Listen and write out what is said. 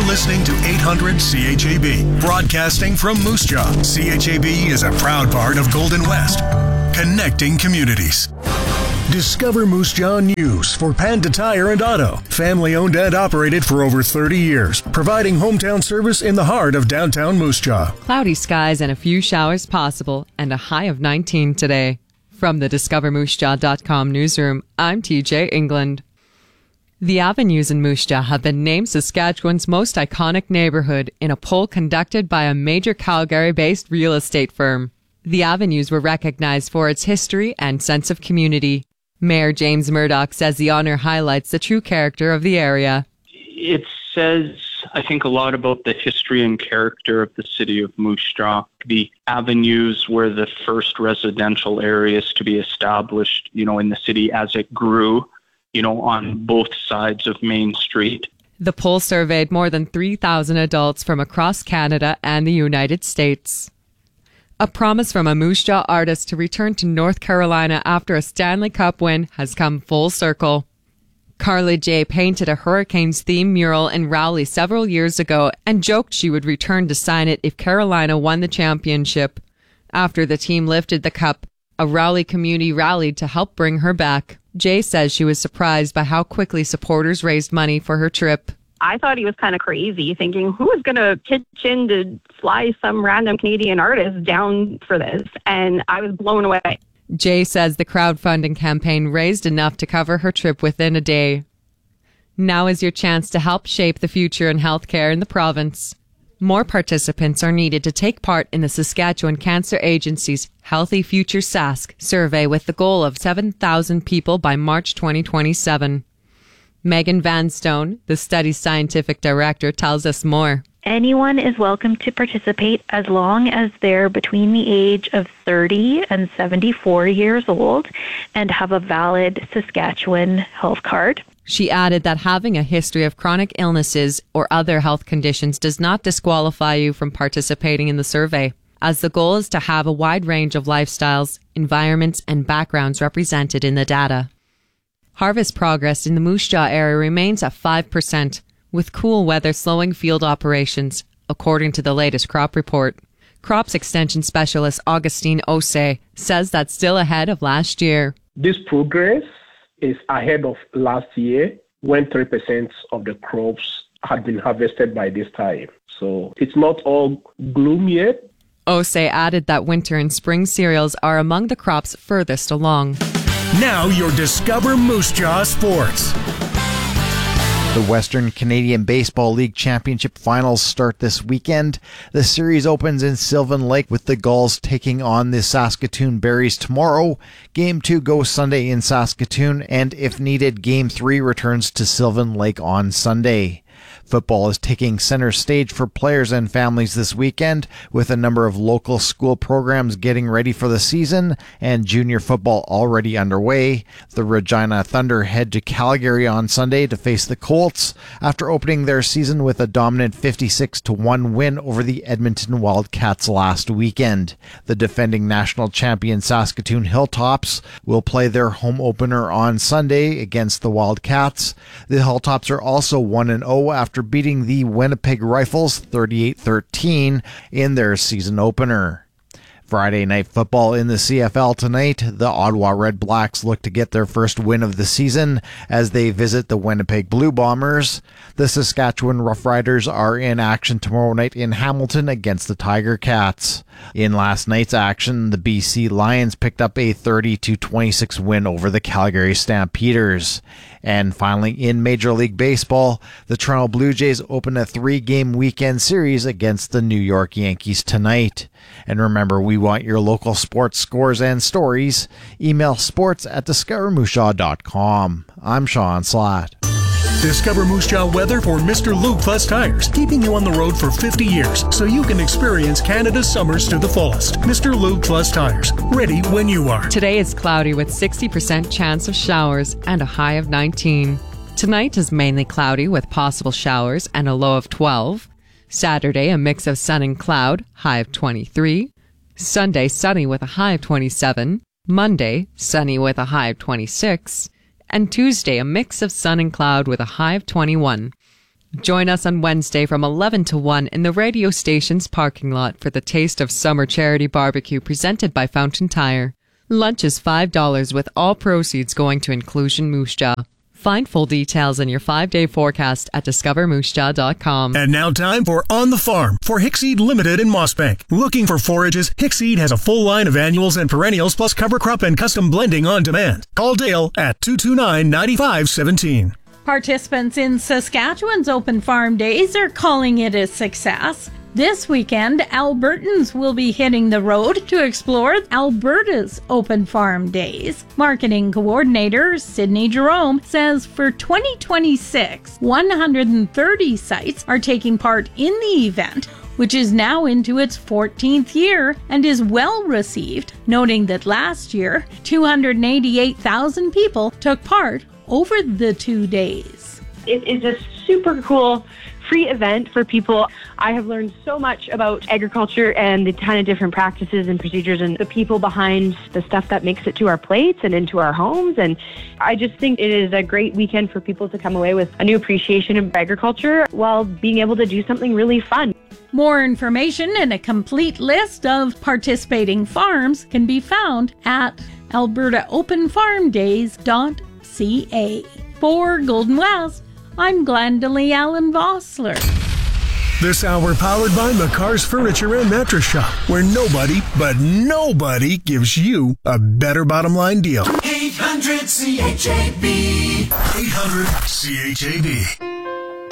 listening to 800 CHAB, broadcasting from Moose Jaw. CHAB is a proud part of Golden West, connecting communities. Discover Moose Jaw News for Panda Tire and Auto. Family owned and operated for over 30 years, providing hometown service in the heart of downtown Moose Jaw. Cloudy skies and a few showers possible, and a high of 19 today. From the DiscoverMooseJaw.com newsroom, I'm TJ England. The avenues in Moose Jaw have been named Saskatchewan's most iconic neighborhood in a poll conducted by a major Calgary-based real estate firm. The avenues were recognized for its history and sense of community. Mayor James Murdoch says the honor highlights the true character of the area. It says, I think, a lot about the history and character of the city of Moose Jaw. The avenues were the first residential areas to be established, in the city as it grew, on both sides of Main Street. The poll surveyed more than 3,000 adults from across Canada and the United States. A promise from a Moose Jaw artist to return to North Carolina after a Stanley Cup win has come full circle. Carly J. painted a Hurricanes-themed mural in Rowley several years ago and joked she would return to sign it if Carolina won the championship. After the team lifted the cup, a Rowley community rallied to help bring her back. J says she was surprised by how quickly supporters raised money for her trip. I thought he was kind of crazy, thinking, who is going to pitch in to fly some random Canadian artist down for this? And I was blown away. Jay says the crowdfunding campaign raised enough to cover her trip within a day. Now is your chance to help shape the future in healthcare in the province. More participants are needed to take part in the Saskatchewan Cancer Agency's Healthy Future Sask survey with the goal of 7,000 people by March 2027. Megan Vanstone, the study's scientific director, tells us more. Anyone is welcome to participate as long as they're between the age of 30 and 74 years old and have a valid Saskatchewan health card. She added that having a history of chronic illnesses or other health conditions does not disqualify you from participating in the survey, as the goal is to have a wide range of lifestyles, environments, and backgrounds represented in the data. Harvest progress in the Moose Jaw area remains at 5%, with cool weather slowing field operations, according to the latest crop report. Crops Extension Specialist Augustine Ose says that's still ahead of last year. This progress is ahead of last year, when 3% of the crops had been harvested by this time. So it's not all gloom yet. Ose added that winter and spring cereals are among the crops furthest along. Now your Discover Moose Jaw Sports. The Western Canadian Baseball League Championship Finals start this weekend. The series opens in Sylvan Lake with the Gulls taking on the Saskatoon Berries tomorrow. Game 2 goes Sunday in Saskatoon, and if needed, Game 3 returns to Sylvan Lake on Sunday. Football is taking center stage for players and families this weekend, with a number of local school programs getting ready for the season and junior football already underway. The Regina Thunder head to Calgary on Sunday to face the Colts after opening their season with a dominant 56-1 win over the Edmonton Wildcats last weekend. The defending national champion Saskatoon Hilltops will play their home opener on Sunday against the Wildcats. The Hilltops are also 1-0 after beating the Winnipeg Rifles 38-13 in their season opener. Friday night football in the CFL tonight. The Ottawa Red Blacks look to get their first win of the season as they visit the Winnipeg Blue Bombers. The Saskatchewan Roughriders are in action tomorrow night in Hamilton against the Tiger Cats. In last night's action, the BC Lions picked up a 30-26 win over the Calgary Stampeders. And finally, in Major League Baseball, the Toronto Blue Jays open a 3-game weekend series against the New York Yankees tonight. And remember, we want your local sports scores and stories. Email sports@discovermoosjaw.com. I'm Sean Slatt. Discover Moose Jaw weather for Mr. Lube Plus Tires, keeping you on the road for 50 years so you can experience Canada's summers to the fullest. Mr. Lube Plus Tires, ready when you are. Today is cloudy with 60% chance of showers and a high of 19. Tonight is mainly cloudy with possible showers and a low of 12. Saturday, a mix of sun and cloud, high of 23. Sunday, sunny with a high of 27. Monday, sunny with a high of 26. And Tuesday, a mix of sun and cloud with a high of 21. Join us on Wednesday from 11 to 1 in the radio station's parking lot for the Taste of Summer charity barbecue presented by Fountain Tire. Lunch is $5 with all proceeds going to Inclusion Moose Jaw. Find full details in your 5-day forecast at discovermoosejaw.com. And now time for On the Farm for Hickseed Limited in Mossbank. Looking for forages? Hickseed has a full line of annuals and perennials plus cover crop and custom blending on demand. Call Dale at 229-9517. Participants in Saskatchewan's Open Farm Days are calling it a success. This weekend, Albertans will be hitting the road to explore Alberta's Open Farm Days. Marketing coordinator Sydney Jerome says for 2026, 130 sites are taking part in the event, which is now into its 14th year and is well received, noting that last year, 288,000 people took part over the 2 days. It is a super cool free event for people. I have learned so much about agriculture and the kind of different practices and procedures and the people behind the stuff that makes it to our plates and into our homes. And I just think it is a great weekend for people to come away with a new appreciation of agriculture while being able to do something really fun. More information and a complete list of participating farms can be found at albertaopenfarmdays.ca. For Golden West, I'm Glendalee Allen Vossler. This hour powered by McCar's Furniture and Mattress Shop, where nobody, but nobody gives you a better bottom line deal. 800 CHAB. 800 CHAB.